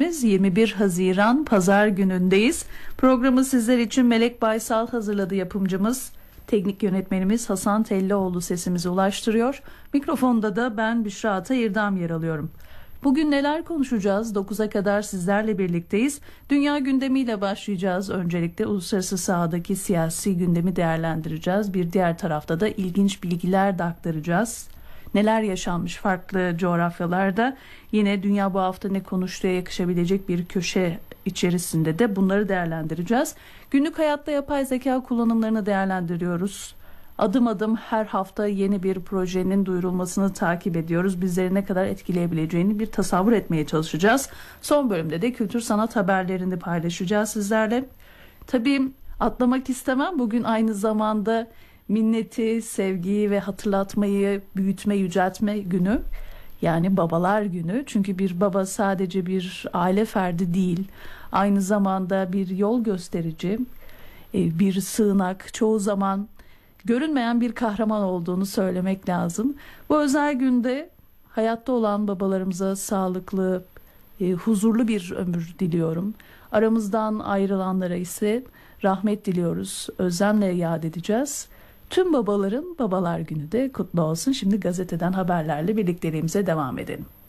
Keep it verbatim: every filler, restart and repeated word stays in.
günlerdeyiz. yirmi bir Haziran Pazar günündeyiz. Programı sizler için Melek Baysal hazırladı, yapımcımız. Teknik yönetmenimiz Hasan Tellioğlu sesimizi ulaştırıyor. Mikrofonda da ben Büşra Atayırdam yer alıyorum. Bugün neler konuşacağız? dokuza kadar sizlerle birlikteyiz. Dünya gündemiyle başlayacağız. Öncelikle uluslararası sahadaki siyasi gündemi değerlendireceğiz. Bir diğer tarafta da ilginç bilgiler de aktaracağız. Neler yaşanmış farklı coğrafyalarda, yine dünya bu hafta ne konuştuğuna yakışabilecek bir köşe içerisinde de bunları değerlendireceğiz. Günlük hayatta yapay zeka kullanımlarını değerlendiriyoruz. Adım adım her hafta yeni bir projenin duyurulmasını takip ediyoruz. Bizleri ne kadar etkileyebileceğini bir tasavvur etmeye çalışacağız. Son bölümde de kültür sanat haberlerini paylaşacağız sizlerle. Tabii atlamak istemem. Bugün aynı zamanda minneti, sevgiyi ve hatırlatmayı büyütme, yüceltme günü. Yani babalar günü. Çünkü bir baba sadece bir aile ferdi değil. Aynı zamanda bir yol gösterici, bir sığınak, çoğu zaman görünmeyen bir kahraman olduğunu söylemek lazım. Bu özel günde hayatta olan babalarımıza sağlıklı, huzurlu bir ömür diliyorum. Aramızdan ayrılanlara ise rahmet diliyoruz. Özlemle yad edeceğiz. Tüm babaların Babalar Günü de kutlu olsun. Şimdi gazeteden haberlerle birlikteliğimize devam edelim.